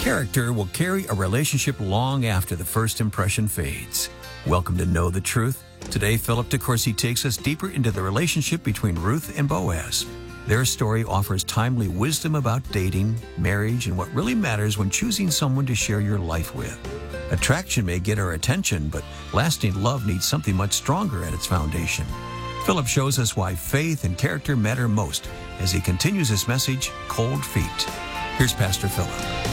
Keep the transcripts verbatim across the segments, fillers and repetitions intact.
Character will carry a relationship long after the first impression fades. Welcome to Know the Truth. Today, Philip DeCourcy takes us deeper into the relationship between Ruth and Boaz. Their story offers timely wisdom about dating, marriage, and what really matters when choosing someone to share your life with. Attraction may get our attention, but lasting love needs something much stronger at its foundation. Philip shows us why faith and character matter most as he continues his message, Cold Feet. Here's Pastor Philip.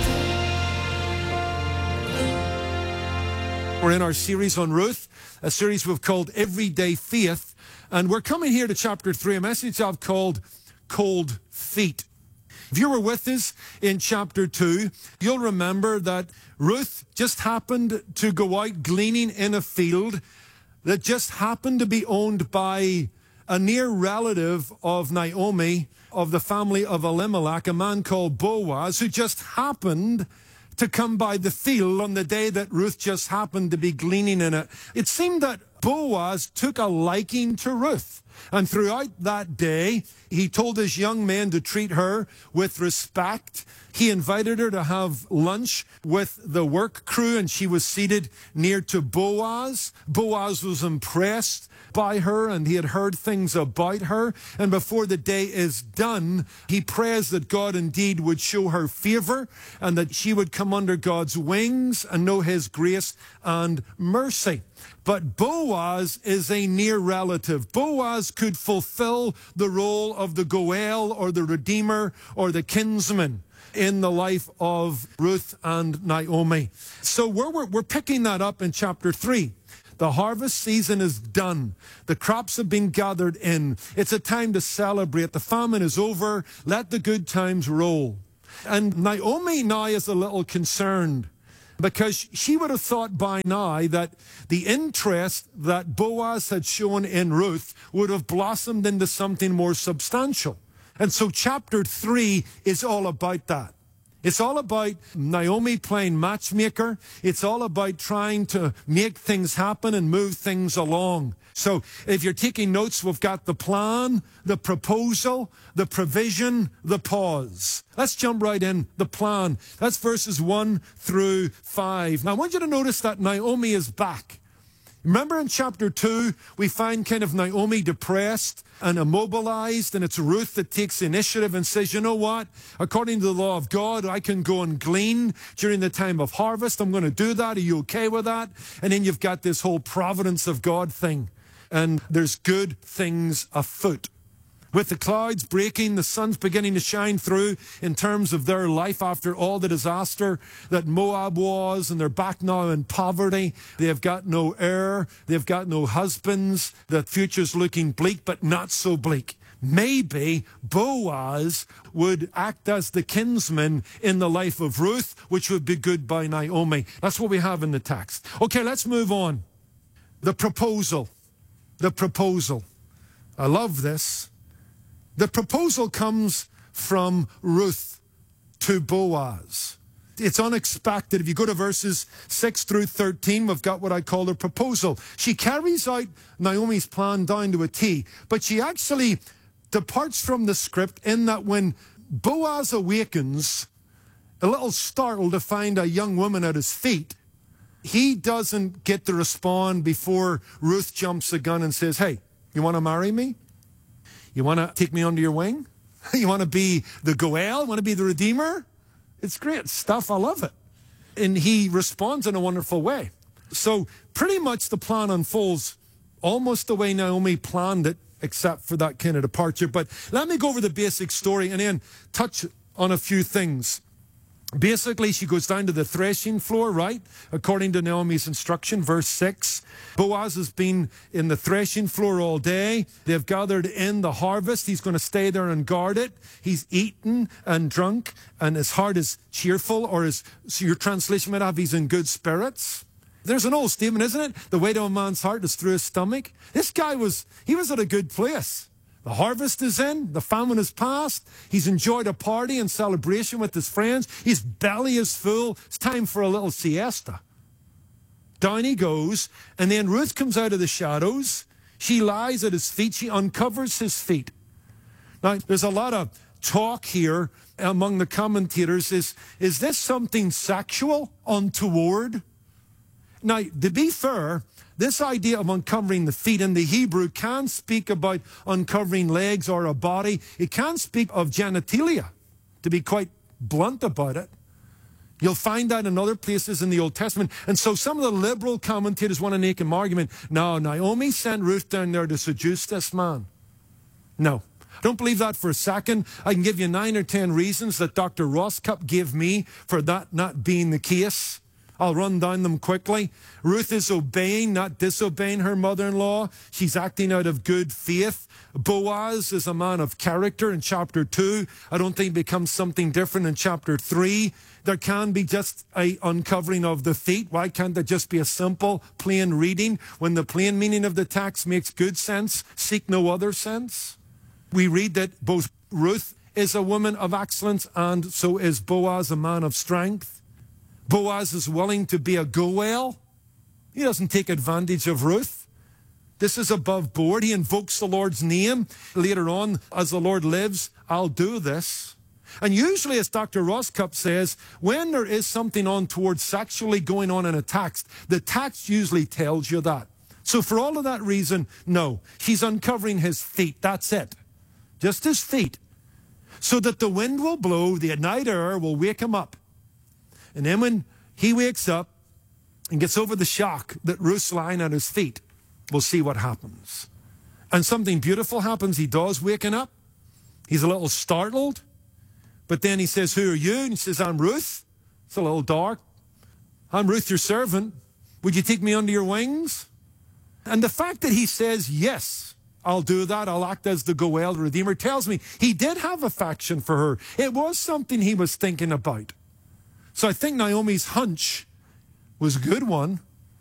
We're in our series on Ruth, a series we've called Everyday Faith, and we're coming here to chapter three, a message I've called Cold Feet. If you were with us in chapter two, you'll remember that Ruth just happened to go out gleaning in a field that just happened to be owned by a near relative of Naomi, of the family of Elimelech, a man called Boaz, who just happened to come by the field on the day that Ruth just happened to be gleaning in it. It seemed that Boaz took a liking to Ruth. And throughout that day, he told his young men to treat her with respect. He invited her to have lunch with the work crew, and she was seated near to Boaz. Boaz was impressed by her, and he had heard things about her. And before the day is done, he prays that God indeed would show her favor and that she would come under God's wings and know his grace and mercy. But Boaz is a near relative. Boaz could fulfill the role of the Goel or the Redeemer or the kinsman in the life of Ruth and Naomi. So we're, we're, we're picking that up in chapter three. The harvest season is done. The crops have been gathered in. It's a time to celebrate. The famine is over. Let the good times roll. And Naomi now is a little concerned because she would have thought by now that the interest that Boaz had shown in Ruth would have blossomed into something more substantial. And so chapter three is all about that. It's all about Naomi playing matchmaker. It's all about trying to make things happen and move things along. So if you're taking notes, we've got the plan, the proposal, the provision, the pause. Let's jump right in. The plan. That's verses one through five. Now I want you to notice that Naomi is back. Remember in chapter two, we find kind of Naomi depressed and immobilized, and it's Ruth that takes the initiative and says, you know what? According to the law of God, I can go and glean during the time of harvest. I'm going to do that. Are you okay with that? And then you've got this whole providence of God thing, and there's good things afoot. With the clouds breaking, the sun's beginning to shine through in terms of their life after all the disaster that Moab was, and they're back now in poverty. They've got no heir. They've got no husbands. The future's looking bleak, but not so bleak. Maybe Boaz would act as the kinsman in the life of Ruth, which would be good by Naomi. That's what we have in the text. Okay, let's move on. The proposal. The proposal. I love this. The proposal comes from Ruth to Boaz. It's unexpected. If you go to verses six through thirteen, we've got what I call a proposal. She carries out Naomi's plan down to a T, but she actually departs from the script in that when Boaz awakens, a little startled to find a young woman at his feet, he doesn't get to respond before Ruth jumps the gun and says, hey, you want to marry me? You want to take me under your wing? You want to be the Goel? Want to be the Redeemer? It's great stuff. I love it. And he responds in a wonderful way. So pretty much the plan unfolds almost the way Naomi planned it, except for that kind of departure. But let me go over the basic story and then touch on a few things. Basically, she goes down to the threshing floor, right? According to Naomi's instruction, verse six. Boaz has been in the threshing floor all day. They've gathered in the harvest. He's going to stay there and guard it. He's eaten and drunk, and his heart is cheerful, or his, so your translation might have, he's in good spirits. There's an old statement, isn't it? The weight of a man's heart is through his stomach. This guy was, he was at a good place. The harvest is in, the famine is past, he's enjoyed a party and celebration with his friends, his belly is full, it's time for a little siesta. Down he goes, and then Ruth comes out of the shadows, she lies at his feet, she uncovers his feet. Now, there's a lot of talk here among the commentators is, is this something sexual, untoward? Now, to be fair, this idea of uncovering the feet in the Hebrew can speak about uncovering legs or a body. It can speak of genitalia, to be quite blunt about it. You'll find that in other places in the Old Testament. And so some of the liberal commentators want to make an argument. No, Naomi sent Ruth down there to seduce this man. No. I don't believe that for a second. I can give you nine or ten reasons that Doctor Roscup gave me for that not being the case. I'll run down them quickly. Ruth is obeying, not disobeying her mother-in-law. She's acting out of good faith. Boaz is a man of character in chapter two. I don't think it becomes something different in chapter three. There can be just a uncovering of the feet. Why can't there just be a simple, plain reading when the plain meaning of the text makes good sense? Seek no other sense. We read that both Ruth is a woman of excellence and so is Boaz a man of strength. Boaz is willing to be a Goel. He doesn't take advantage of Ruth. This is above board. He invokes the Lord's name. Later on, as the Lord lives, I'll do this. And usually, as Doctor Roscup says, when there is something untoward sexually going on in a text, the text usually tells you that. So for all of that reason, no. He's uncovering his feet. That's it. Just his feet. So that the wind will blow, the night air will wake him up. And then when he wakes up and gets over the shock that Ruth's lying at his feet, we'll see what happens. And something beautiful happens. He does waking up. He's a little startled. But then he says, who are you? And he says, I'm Ruth. It's a little dark. I'm Ruth, your servant. Would you take me under your wings? And the fact that he says, yes, I'll do that. I'll act as the Goel, the Redeemer, tells me he did have affection for her. It was something he was thinking about. So I think Naomi's hunch was a good one.